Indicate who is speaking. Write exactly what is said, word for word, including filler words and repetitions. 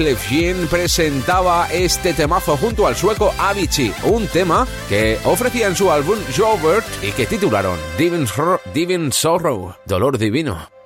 Speaker 1: Jean presentaba este temazo junto al sueco Avicii, un tema que ofrecía en su álbum Jobert y que titularon Divine, Divine Sorrow, Dolor Divino.